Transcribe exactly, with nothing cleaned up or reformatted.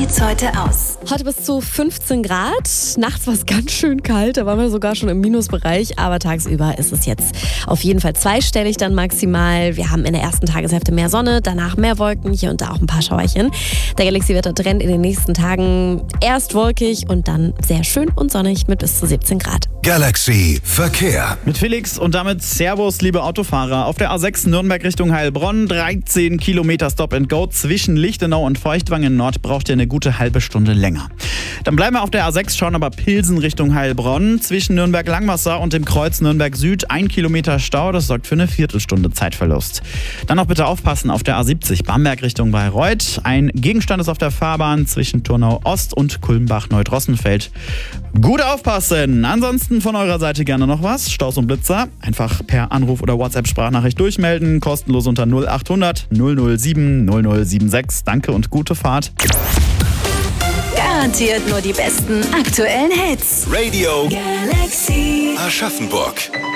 sieht's heute aus? Heute bis zu fünfzehn Grad. Nachts war es ganz schön kalt, da waren wir sogar schon im Minusbereich. Aber tagsüber ist es jetzt auf jeden Fall zweistellig dann maximal. Wir haben in der ersten Tageshälfte mehr Sonne, danach mehr Wolken, hier und da auch ein paar Schauerchen. Der Galaxy-Wetter-Trend in den nächsten Tagen erst wolkig und dann sehr schön und sonnig mit bis zu siebzehn Grad. Galaxy Verkehr. Mit Felix und damit Servus, liebe Autofahrer. Auf der A sechs Nürnberg Richtung Heilbronn, dreizehn Kilometer Stop and Go. Zwischen Lichtenau und Feuchtwangen Nord braucht ihr eine gute halbe Stunde länger. Dann bleiben wir auf der A sechs, schauen aber Pilsen Richtung Heilbronn. Zwischen Nürnberg-Langwasser und dem Kreuz Nürnberg Süd ein Kilometer Stau. Das sorgt für eine Viertelstunde Zeitverlust. Dann noch bitte aufpassen auf der A siebzig Bamberg Richtung Bayreuth. Ein Gegenstand ist auf der Fahrbahn zwischen Turnau Ost und Kulmbach-Neudrossenfeld. Gut aufpassen! Ansonsten von eurer Seite gerne noch was. Staus und Blitzer. Einfach per Anruf oder WhatsApp-Sprachnachricht durchmelden. Kostenlos unter null acht hundert null null sieben null null sieben sechs. Danke und gute Fahrt. Garantiert nur die besten aktuellen Hits. Radio Galaxy. Aschaffenburg.